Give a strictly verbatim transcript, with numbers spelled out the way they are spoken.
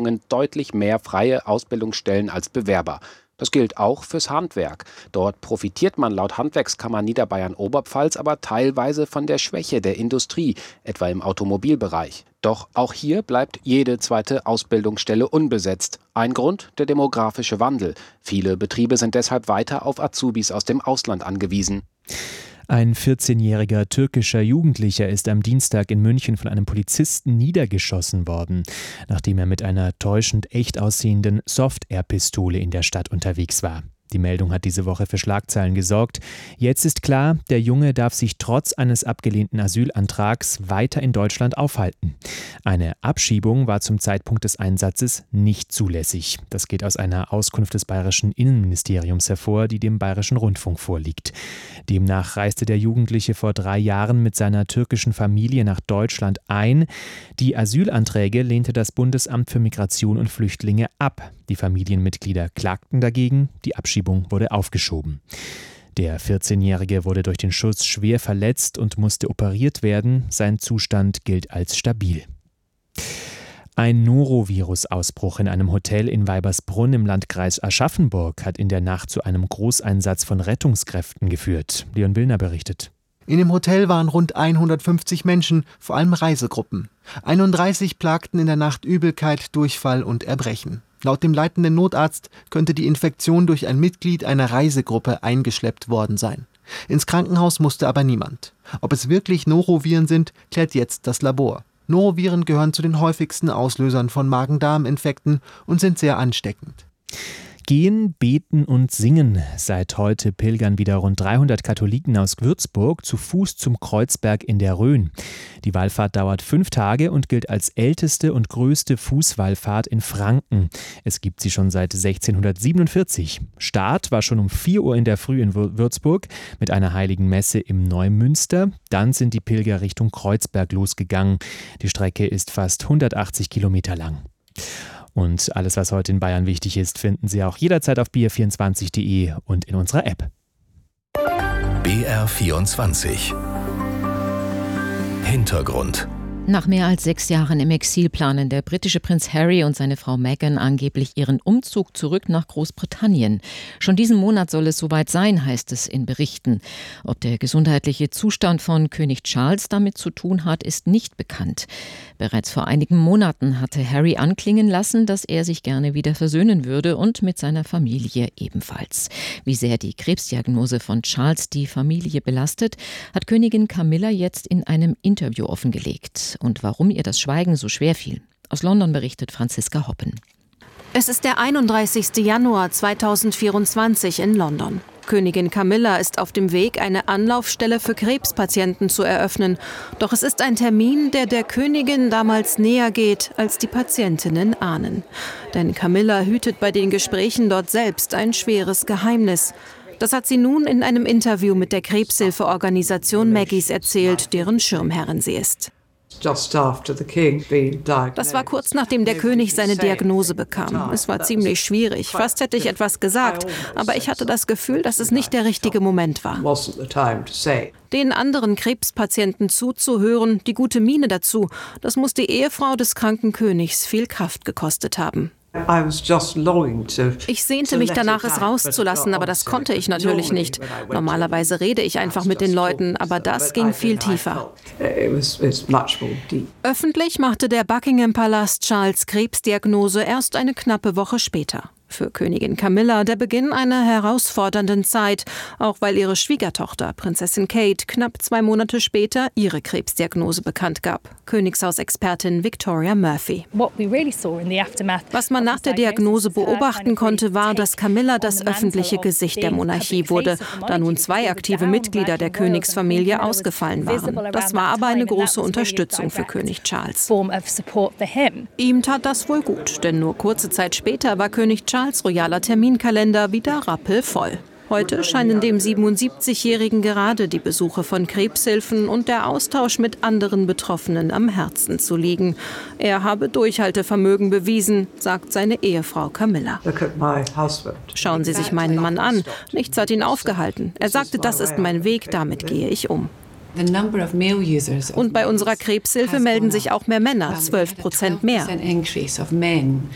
Einrichtungen deutlich mehr freie Ausbildungsstellen als Bewerber. Das gilt auch fürs Handwerk. Dort profitiert man laut Handwerkskammer Niederbayern-Oberpfalz aber teilweise von der Schwäche der Industrie, etwa im Automobilbereich. Doch auch hier bleibt jede zweite Ausbildungsstelle unbesetzt. Ein Grund: der demografische Wandel. Viele Betriebe sind deshalb weiter auf Azubis aus dem Ausland angewiesen. Ein vierzehnjähriger türkischer Jugendlicher ist am Dienstag in München von einem Polizisten niedergeschossen worden, nachdem er mit einer täuschend echt aussehenden Soft-Air-Pistole in der Stadt unterwegs war. Die Meldung hat diese Woche für Schlagzeilen gesorgt. Jetzt ist klar, der Junge darf sich trotz eines abgelehnten Asylantrags weiter in Deutschland aufhalten. Eine Abschiebung war zum Zeitpunkt des Einsatzes nicht zulässig. Das geht aus einer Auskunft des bayerischen Innenministeriums hervor, die dem Bayerischen Rundfunk vorliegt. Demnach reiste der Jugendliche vor drei Jahren mit seiner türkischen Familie nach Deutschland ein. Die Asylanträge lehnte das Bundesamt für Migration und Flüchtlinge ab. Die Familienmitglieder klagten dagegen, die Abschiebung wurde aufgeschoben. Der vierzehnjährige wurde durch den Schuss schwer verletzt und musste operiert werden. Sein Zustand gilt als stabil. Ein Norovirus-Ausbruch in einem Hotel in Weibersbrunn im Landkreis Aschaffenburg hat in der Nacht zu einem Großeinsatz von Rettungskräften geführt. Leon Willner berichtet. In dem Hotel waren rund hundertfünfzig Menschen, vor allem Reisegruppen. einunddreißig plagten in der Nacht Übelkeit, Durchfall und Erbrechen. Laut dem leitenden Notarzt könnte die Infektion durch ein Mitglied einer Reisegruppe eingeschleppt worden sein. Ins Krankenhaus musste aber niemand. Ob es wirklich Noroviren sind, klärt jetzt das Labor. Noroviren gehören zu den häufigsten Auslösern von Magen-Darm-Infekten und sind sehr ansteckend. Gehen, beten und singen. Seit heute pilgern wieder rund dreihundert Katholiken aus Würzburg zu Fuß zum Kreuzberg in der Rhön. Die Wallfahrt dauert fünf Tage und gilt als älteste und größte Fußwallfahrt in Franken. Es gibt sie schon seit sechzehnhundertsiebenundvierzig. Start war schon um vier Uhr in der Früh in Würzburg mit einer heiligen Messe im Neumünster. Dann sind die Pilger Richtung Kreuzberg losgegangen. Die Strecke ist fast hundertachtzig Kilometer lang. Und alles, was heute in Bayern wichtig ist, finden Sie auch jederzeit auf b r vierundzwanzig punkt d e und in unserer App. B R vierundzwanzig Hintergrund. Nach mehr als sechs Jahren im Exil planen der britische Prinz Harry und seine Frau Meghan angeblich ihren Umzug zurück nach Großbritannien. Schon diesen Monat soll es soweit sein, heißt es in Berichten. Ob der gesundheitliche Zustand von König Charles damit zu tun hat, ist nicht bekannt. Bereits vor einigen Monaten hatte Harry anklingen lassen, dass er sich gerne wieder versöhnen würde und mit seiner Familie ebenfalls. Wie sehr die Krebsdiagnose von Charles die Familie belastet, hat Königin Camilla jetzt in einem Interview offengelegt. Und warum ihr das Schweigen so schwer fiel. Aus London berichtet Franziska Hoppen. Es ist der einunddreißigste Januar zweitausendvierundzwanzig in London. Königin Camilla ist auf dem Weg, eine Anlaufstelle für Krebspatienten zu eröffnen. Doch es ist ein Termin, der der Königin damals näher geht, als die Patientinnen ahnen. Denn Camilla hütet bei den Gesprächen dort selbst ein schweres Geheimnis. Das hat sie nun in einem Interview mit der Krebshilfeorganisation Maggies erzählt, deren Schirmherrin sie ist. Das war kurz nachdem der König seine Diagnose bekam. Es war ziemlich schwierig. Fast hätte ich etwas gesagt, aber ich hatte das Gefühl, dass es nicht der richtige Moment war. Den anderen Krebspatienten zuzuhören, die gute Miene dazu, das muss die Ehefrau des kranken Königs viel Kraft gekostet haben. Ich sehnte mich danach, es rauszulassen, aber das konnte ich natürlich nicht. Normalerweise rede ich einfach mit den Leuten, aber das ging viel tiefer. Öffentlich machte der Buckingham-Palast Charles' Krebsdiagnose erst eine knappe Woche später. Für Königin Camilla der Beginn einer herausfordernden Zeit, auch weil ihre Schwiegertochter, Prinzessin Kate, knapp zwei Monate später ihre Krebsdiagnose bekannt gab. Königshausexpertin Victoria Murphy. Was man nach der Diagnose beobachten konnte, war, dass Camilla das öffentliche Gesicht der Monarchie wurde, da nun zwei aktive Mitglieder der Königsfamilie ausgefallen waren. Das war aber eine große Unterstützung für König Charles. Ihm tat das wohl gut, denn nur kurze Zeit später war König Charles Charles' royaler Terminkalender wieder rappelvoll. Heute scheinen dem siebenundsiebzigjährigen gerade die Besuche von Krebshilfen und der Austausch mit anderen Betroffenen am Herzen zu liegen. Er habe Durchhaltevermögen bewiesen, sagt seine Ehefrau Camilla. Schauen Sie sich meinen Mann an. Nichts hat ihn aufgehalten. Er sagte, das ist mein Weg, damit gehe ich um. Und bei unserer Krebshilfe melden sich auch mehr Männer, zwölf Prozent mehr.